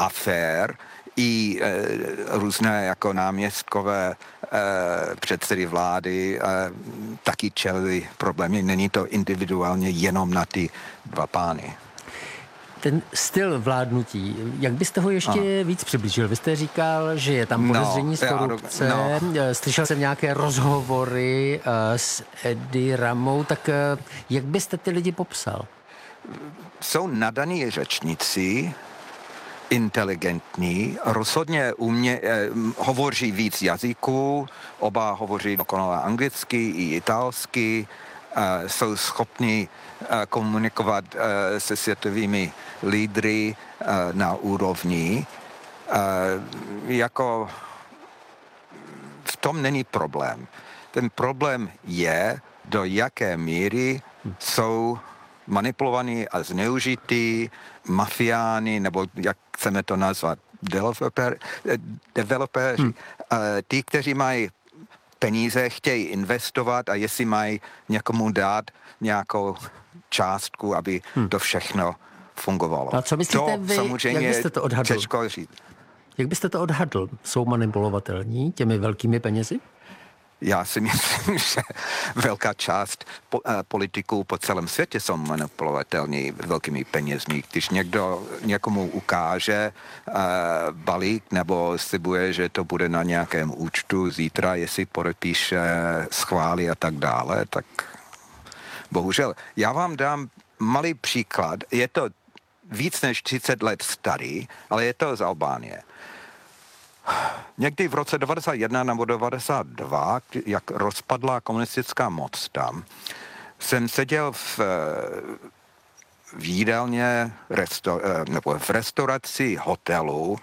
afér i různé jako náměstkové předsedy vlády taky čelili problémy. Není to individuálně jenom na ty dva pány. Ten styl vládnutí, jak byste ho ještě víc přiblížil? Vy jste říkal, že je tam podezření z korupce. Slyšel jsem nějaké rozhovory s Edy Ramou, tak jak byste ty lidi popsal? Jsou nadaní řečníci, inteligentní, rozhodně hovoří víc jazyků, oba hovoří dokonale anglicky i italsky, jsou schopni komunikovat se světovými lídry na úrovni. Jako v tom není problém. Ten problém je, do jaké míry jsou manipulovaní a zneužití mafiány, nebo jak chceme to nazvat, developeři, ty, kteří mají peníze, chtějí investovat a jestli mají někomu dát nějakou částku, aby to všechno fungovalo. A co myslíte vy, jak byste to odhadl? Jak byste to odhadl? Jsou manipulovatelní těmi velkými penězi? Já si myslím, že velká část politiků po celém světě jsou manipulovatelní velkými penězmi. Když někdo někomu ukáže balík nebo slibuje, že to bude na nějakém účtu zítra, jestli podepíše, schválí a tak dále, tak bohužel. Já vám dám malý příklad. Je to víc než 30 let starý, ale je to z Albánie. Někdy v roce 91 nebo 92, jak rozpadla komunistická moc tam, jsem seděl v jídelně, nebo v restauraci hotelu,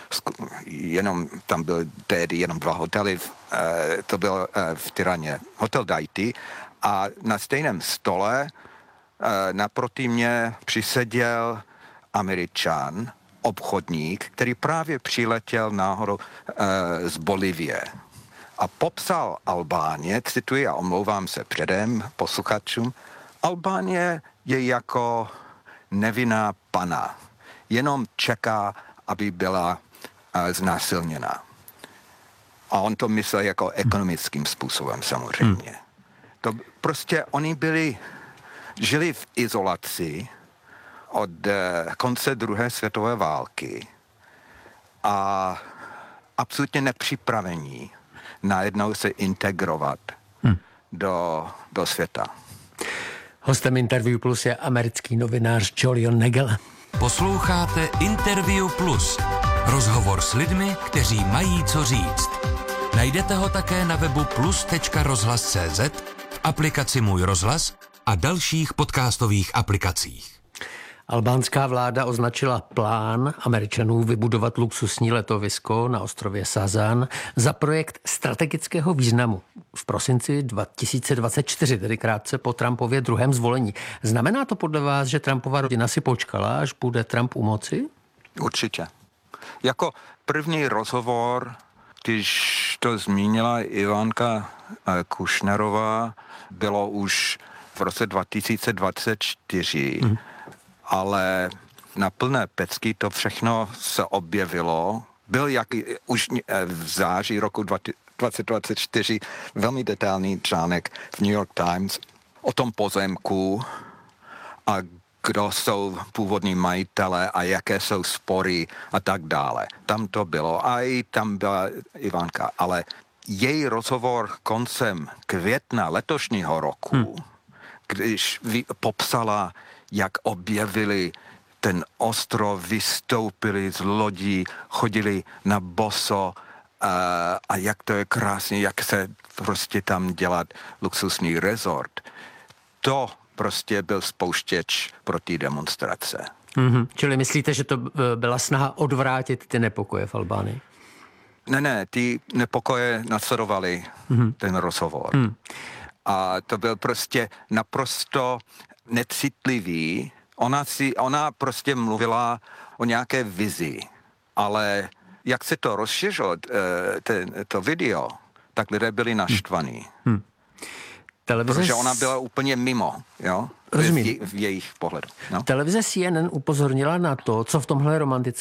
tam byly tehdy jenom 2 hotely, to byl v Tiraně, hotel Daiti, a na stejném stole naproti mě přiseděl Američan, obchodník, který právě přiletěl náhodou z Bolívie a popsal Albánie, cituji a omlouvám se předem posluchačům, Albánie je jako nevinná pana, jenom čeká, aby byla znásilněna. A on to myslel jako ekonomickým způsobem samozřejmě. To prostě oni žili v izolaci od konce druhé světové války a absolutně nepřipravení najednou se integrovat do světa. Hostem Interview Plus je americký novinář Julian Nagel. Posloucháte Interview Plus. Rozhovor s lidmi, kteří mají co říct. Najdete ho také na webu plus.rozhlas.cz, v aplikaci Můj rozhlas a dalších podcastových aplikacích. Albánská vláda označila plán Američanů vybudovat luxusní letovisko na ostrově Sazan za projekt strategického významu v prosinci 2024, tedy krátce po Trumpově druhém zvolení. Znamená to podle vás, že Trumpova rodina si počkala, až bude Trump u moci? Určitě. Jako první rozhovor, když to zmínila Ivanka Kušnerová, bylo už v roce 2024, ale na plné pecky to všechno se objevilo. Byl už v září roku 2024 velmi detailní článek v New York Times o tom pozemku a kdo jsou původní majitelé a jaké jsou spory a tak dále. Tam to bylo a i tam byla Ivanka, ale její rozhovor koncem května letošního roku, když popsala, jak objevili ten ostrov, vystoupili z lodí, chodili na boso a jak to je krásně, jak se prostě tam dělat luxusní resort. To prostě byl spouštěč pro ty demonstrace. Čili myslíte, že to byla snaha odvrátit ty nepokoje v Albánii? Ne, ty nepokoje nasledovaly ten rozhovor. A to byl prostě naprosto necitlivý. Ona prostě mluvila o nějaké vizi, ale jak se to rozšířilo, to video, tak lidé byli naštvaní. Protože ona byla úplně mimo, jo? V jejich pohledu. No? Televize CNN upozornila na to, co v tomhle